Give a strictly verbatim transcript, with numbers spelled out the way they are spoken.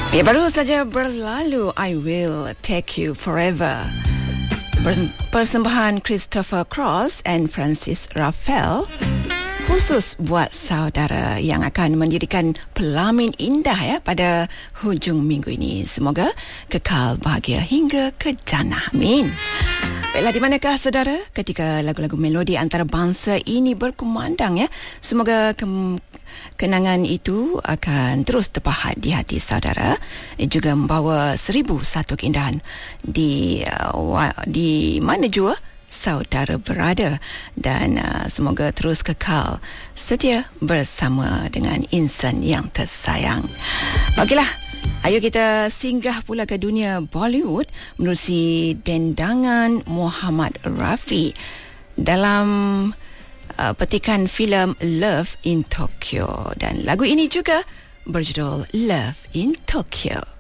Ya, baru saja berlalu I Will Take You Forever, persembahan Christopher Cross and Francis Raphael, khusus buat saudara yang akan mendirikan pelamin indah ya pada hujung minggu ini. Semoga kekal bahagia hingga ke jannah. Amin. Baiklah, di manakah saudara ketika lagu-lagu melodi antarabangsa ini berkumandang ya? Semoga ke- kenangan itu akan terus terpahat di hati saudara, juga membawa seribu satu keindahan di uh, di mana jua saudara berada, dan uh, semoga terus kekal setia bersama dengan insan yang tersayang. Okeylah, ayo kita singgah pula ke dunia Bollywood menerusi dendangan Muhammad Rafi dalam uh, petikan filem Love in Tokyo, dan lagu ini juga berjudul Love in Tokyo.